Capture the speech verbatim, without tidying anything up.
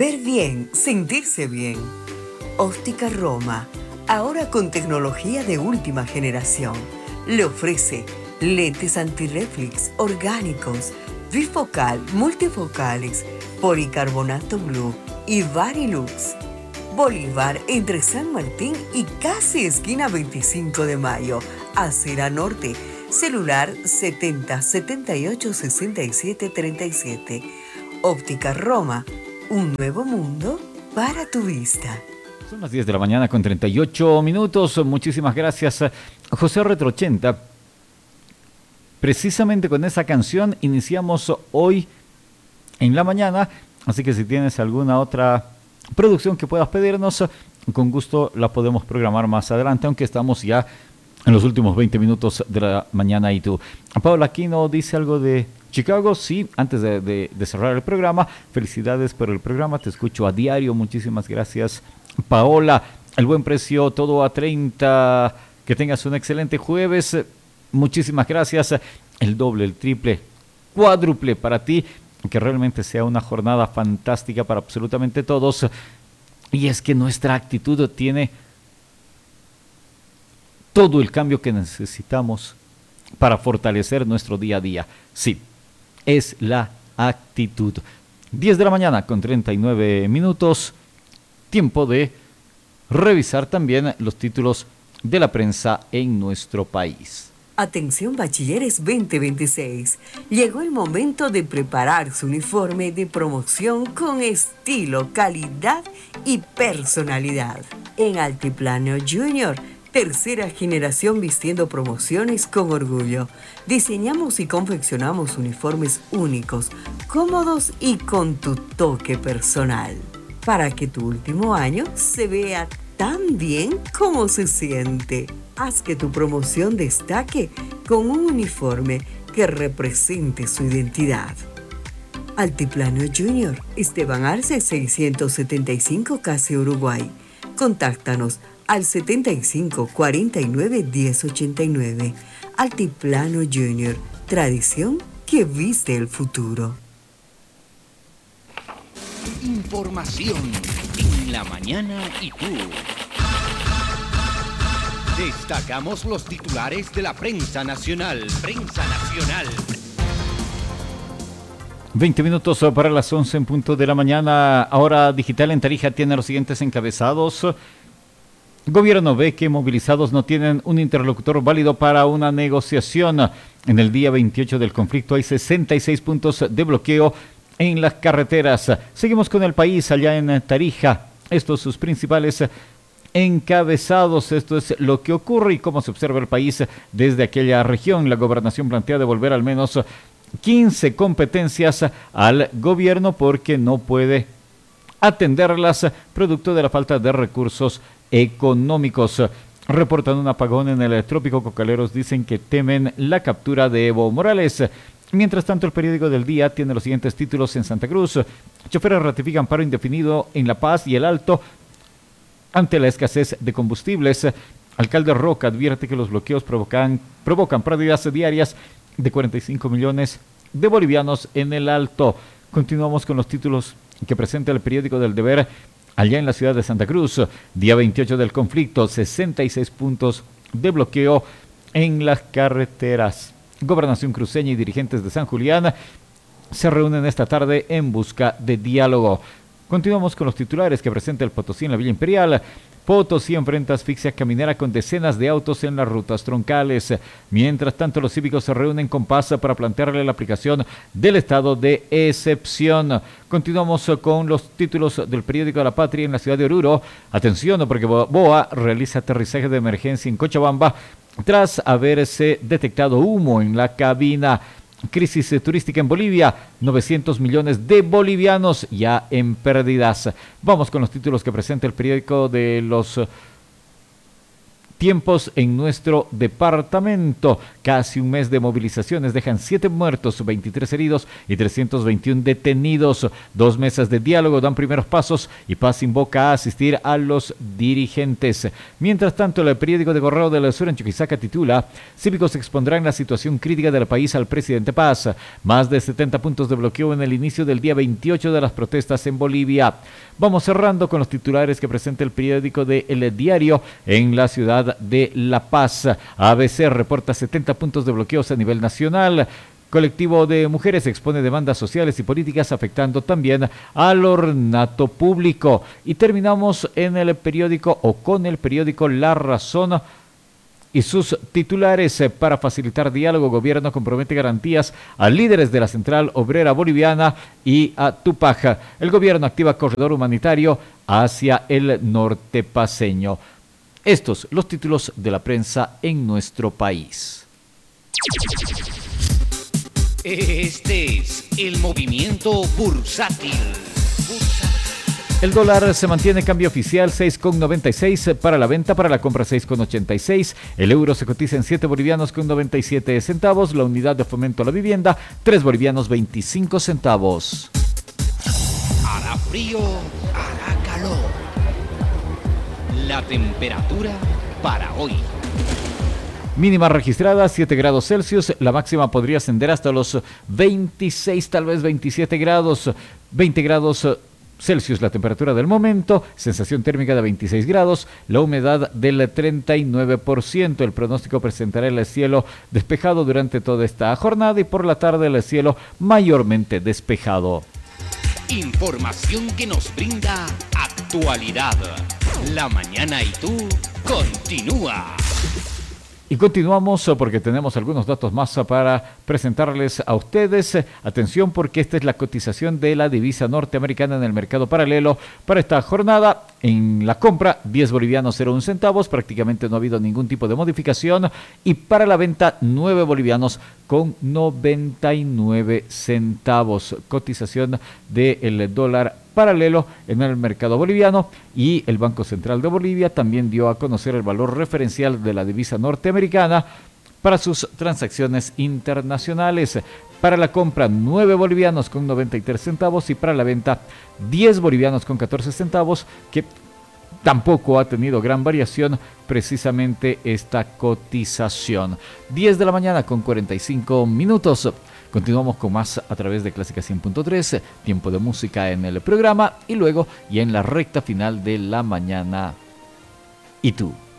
Ver bien, sentirse bien. Óptica Roma, ahora con tecnología de última generación. Le ofrece lentes antirreflex orgánicos, bifocal, multifocales, policarbonato blue y Varilux. Bolívar entre San Martín y casi esquina veinticinco de mayo, Acera Norte. Celular setenta setenta y ocho sesenta y siete treinta y siete. Óptica Roma, un nuevo mundo para tu vista. Son las diez de la mañana con treinta y ocho minutos. Muchísimas gracias, José Retro ochenta. Precisamente con esa canción iniciamos hoy en la mañana, así que si tienes alguna otra producción que puedas pedirnos, con gusto la podemos programar más adelante, aunque estamos ya en los últimos veinte minutos de la mañana. Y tú, Paola Aquino dice algo de Chicago. Sí, antes de, de, de cerrar el programa, felicidades por el programa, te escucho a diario. Muchísimas gracias, Paola. El buen precio, todo a treinta. Que tengas un excelente jueves. Muchísimas gracias. El doble, el triple, cuádruple para ti. Que realmente sea una jornada fantástica para absolutamente todos. Y es que nuestra actitud tiene todo el cambio que necesitamos para fortalecer nuestro día a día. Sí, es la actitud. diez de la mañana con treinta y nueve minutos. Tiempo de revisar también los títulos de la prensa en nuestro país. Atención bachilleres veinte veintiséis, llegó el momento de preparar su uniforme de promoción con estilo, calidad y personalidad. En Altiplano Junior, tercera generación vistiendo promociones con orgullo. Diseñamos y confeccionamos uniformes únicos, cómodos y con tu toque personal, para que tu último año se vea tan bien como se siente. Haz que tu promoción destaque con un uniforme que represente su identidad. Altiplano Junior, Esteban Arce seiscientos setenta y cinco, Casi Uruguay. Contáctanos al setenta y cinco cuarenta y nueve diez ochenta y nueve. Altiplano Junior, tradición que viste el futuro. Información en la mañana y tú. Destacamos los titulares de la prensa nacional. Prensa nacional. veinte minutos para las once en punto de la mañana. Ahora Digital en Tarija tiene los siguientes encabezados. Gobierno ve que movilizados no tienen un interlocutor válido para una negociación. En el día veintiocho del conflicto hay sesenta y seis puntos de bloqueo en las carreteras. Seguimos con el país allá en Tarija. Estos sus principales encabezados. Esto es lo que ocurre y cómo se observa el país desde aquella región. La gobernación plantea devolver al menos quince competencias al gobierno porque no puede atenderlas producto de la falta de recursos económicos. Reportan un apagón en el trópico. Cocaleros dicen que temen la captura de Evo Morales. Mientras tanto, el periódico del día tiene los siguientes títulos en Santa Cruz. Choferes ratifican paro indefinido en La Paz y El Alto ante la escasez de combustibles. Alcalde Roca advierte que los bloqueos provocan, provocan pérdidas diarias de cuarenta y cinco millones de bolivianos en El Alto. Continuamos con los títulos que presenta el periódico del Deber allá en la ciudad de Santa Cruz. Día veintiocho del conflicto, sesenta y seis puntos de bloqueo en las carreteras. Gobernación cruceña y dirigentes de San Julián se reúnen esta tarde en busca de diálogo. Continuamos con los titulares que presenta el Potosí en la Villa Imperial. Potosí enfrenta asfixia caminera con decenas de autos en las rutas troncales. Mientras tanto, los cívicos se reúnen con Paz para plantearle la aplicación del estado de excepción. Continuamos con los títulos del periódico de La Patria en la ciudad de Oruro. Atención, porque BOA realiza aterrizaje de emergencia en Cochabamba tras haberse detectado humo en la cabina. Crisis turística en Bolivia, novecientos millones de bolivianos ya en pérdidas. Vamos con los títulos que presenta el periódico de los Tiempos en nuestro departamento. Casi un mes de movilizaciones dejan siete muertos, veintitrés heridos y trescientos veintiuno detenidos. Dos mesas de diálogo dan primeros pasos y Paz invoca a asistir a los dirigentes. Mientras tanto, el periódico de Correo del Sur en Chuquisaca titula: Cívicos expondrán la situación crítica del país al presidente Paz. Más de setenta puntos de bloqueo en el inicio del día veintiocho de las protestas en Bolivia. Vamos cerrando con los titulares que presenta el periódico de El Diario en la ciudad de La Paz. A B C reporta setenta puntos de bloqueos a nivel nacional. Colectivo de mujeres expone demandas sociales y políticas afectando también al ornato público. Y terminamos en el periódico o con el periódico La Razón y sus titulares. Para facilitar diálogo, gobierno compromete garantías a líderes de la Central Obrera Boliviana y a Tupac. El gobierno activa corredor humanitario hacia el norte paceño. Estos los títulos de la prensa en nuestro país. Este es el movimiento bursátil. El dólar se mantiene cambio oficial seis con noventa y seis para la venta, para la compra seis con ochenta y seis. El euro se cotiza en siete bolivianos con noventa y siete centavos. La unidad de fomento a la vivienda, tres bolivianos veinticinco centavos. Hará frío, hará calor. La temperatura para hoy. Mínima registrada siete grados Celsius, la máxima podría ascender hasta los veintiséis, tal vez veintisiete grados, veinte grados Celsius la temperatura del momento, sensación térmica de veintiséis grados, la humedad del treinta y nueve por ciento. El pronóstico presentará el cielo despejado durante toda esta jornada y por la tarde el cielo mayormente despejado. Información que nos brinda actualidad. La mañana y tú continúa. Y continuamos porque tenemos algunos datos más para presentarles a ustedes. Atención, porque esta es la cotización de la divisa norteamericana en el mercado paralelo para esta jornada. En la compra, diez bolivianos cero uno centavos, prácticamente no ha habido ningún tipo de modificación. Y para la venta, nueve bolivianos con noventa y nueve centavos. Cotización del dólar paralelo en el mercado boliviano. Y el Banco Central de Bolivia también dio a conocer el valor referencial de la divisa norteamericana para sus transacciones internacionales. Para la compra, nueve bolivianos con noventa y tres centavos y para la venta, diez bolivianos con catorce centavos, que tampoco ha tenido gran variación precisamente esta cotización. diez de la mañana con cuarenta y cinco minutos. Continuamos con más a través de Clásica cien punto tres, tiempo de música en el programa y luego y en la recta final de la mañana. ¿Y tú?